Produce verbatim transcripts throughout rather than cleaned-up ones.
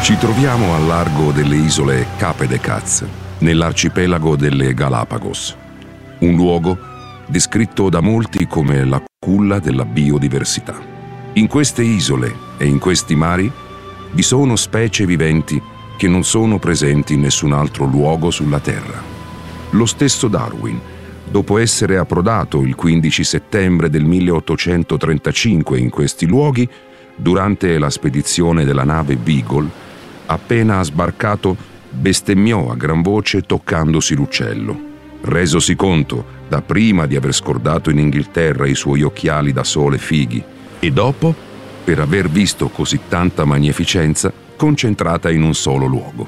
Ci troviamo al largo delle isole Cape de Caz, nell'arcipelago delle Galapagos, un luogo descritto da molti come la culla della biodiversità. In queste isole e in questi mari vi sono specie viventi che non sono presenti in nessun altro luogo sulla Terra. Lo stesso Darwin, dopo essere approdato il quindici settembre del milleottocentotrentacinque in questi luoghi, durante la spedizione della nave Beagle, appena sbarcato, bestemmiò a gran voce toccandosi l'uccello. Resosi conto, da prima di aver scordato in Inghilterra i suoi occhiali da sole fighi, e dopo, per aver visto così tanta magnificenza concentrata in un solo luogo.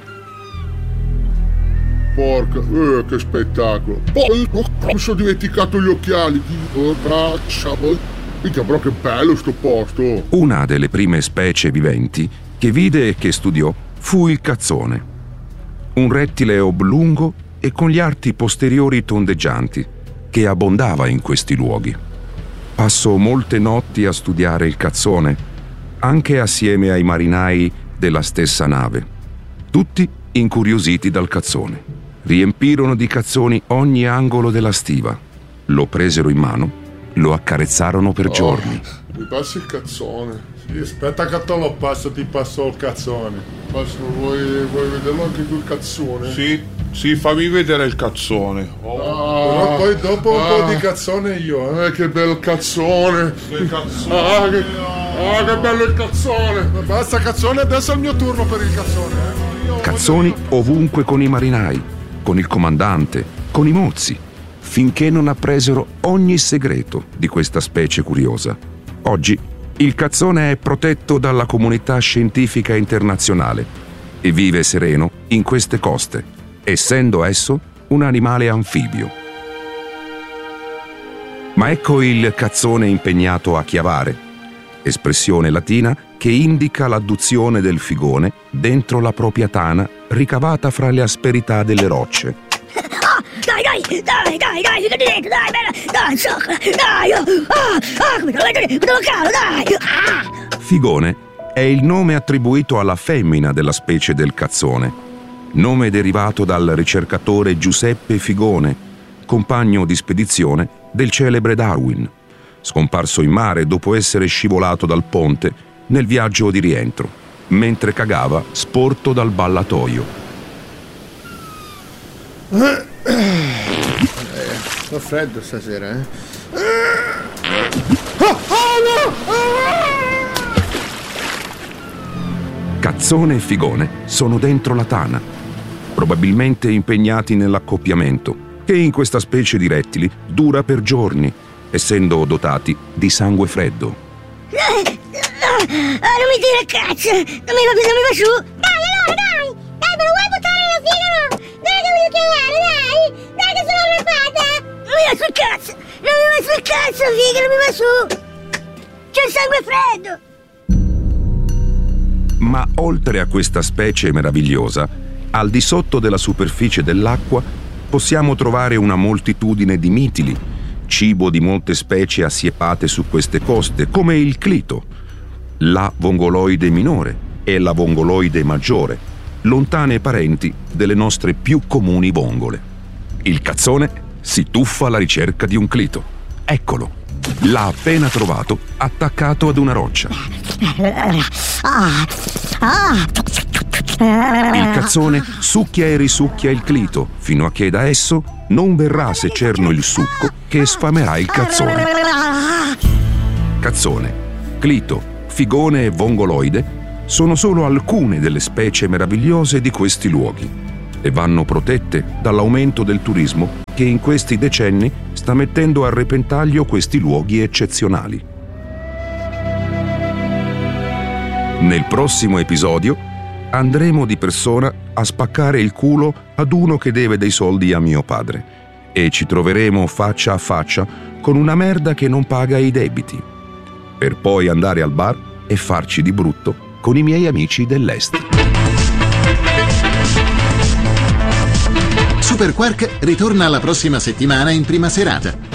Porca, eh, che spettacolo! Oh, mi sono dimenticato gli occhiali! Oh, braccia! Mica, però che bello sto posto! Una delle prime specie viventi che vide e che studiò fu il cazzone, un rettile oblungo e con gli arti posteriori tondeggianti che abbondava in questi luoghi. Passò molte notti a studiare il cazzone, anche assieme ai marinai della stessa nave, tutti incuriositi dal cazzone. Riempirono di cazzoni ogni angolo della stiva, lo presero in mano, lo accarezzarono per oh, giorni. Mi passi il cazzone? Sì, aspetta che te lo passo, ti passo il cazzone. Passo, vuoi, vuoi vederlo anche tu il cazzone? Sì, sì, fammi vedere il cazzone. Oh, ah, però poi dopo ah, un po' di cazzone io. Eh, che bello cazzone! Che cazzone! Ah, che, ah, che bello il cazzone! Basta cazzone, adesso è il mio turno per il cazzone. Eh. Cazzoni ovunque con i marinai, con il comandante, con i mozzi, finché non appresero ogni segreto di questa specie curiosa. Oggi il cazzone è protetto dalla comunità scientifica internazionale e vive sereno in queste coste, essendo esso un animale anfibio. Ma ecco il cazzone impegnato a chiavare, espressione latina che indica l'adduzione del figone dentro la propria tana ricavata fra le asperità delle rocce. Dai, dai, dai, dai, dai, fica di dentro, dai, bella, dai, sciocca, dai, oh, ah, ah, come te lo vedo, come te lo calo, dai, ah. Figone è il nome attribuito alla femmina della specie del cazzone, nome derivato dal ricercatore Giuseppe Figone, compagno di spedizione del celebre Darwin, scomparso in mare dopo essere scivolato dal ponte nel viaggio di rientro, mentre cagava sporto dal ballatoio. Eh, fa freddo stasera, eh? Cazzone e figone sono dentro la tana, probabilmente impegnati nell'accoppiamento, che in questa specie di rettili dura per giorni, essendo dotati di sangue freddo. Ah, non mi dire cazzo, non mi va più, non mi va su. Dai, allora, dai, dai, me lo vuoi buttare alla fine o no? Dai, che voglio chiamare, dai, dai che sono arrabbiata. Non mi va sul cazzo, non mi va sul cazzo, figa, non mi va su. C'è il sangue freddo. Ma oltre a questa specie meravigliosa, al di sotto della superficie dell'acqua possiamo trovare una moltitudine di mitili, cibo di molte specie assiepate su queste coste, come il clito, la vongoloide minore e la vongoloide maggiore, lontane parenti delle nostre più comuni vongole. Il cazzone si tuffa alla ricerca di un clito. Eccolo, l'ha appena trovato attaccato ad una roccia. Il cazzone succhia e risucchia il clito fino a che da esso non verrà secerno il succo che sfamerà il cazzone. Cazzone, clito, figone e vongoloide sono solo alcune delle specie meravigliose di questi luoghi e vanno protette dall'aumento del turismo che in questi decenni sta mettendo a repentaglio questi luoghi eccezionali. Nel prossimo episodio andremo di persona a spaccare il culo ad uno che deve dei soldi a mio padre e ci troveremo faccia a faccia con una merda che non paga i debiti, per poi andare al bar e farci di brutto con i miei amici dell'Est. Super Quark ritorna la prossima settimana in prima serata.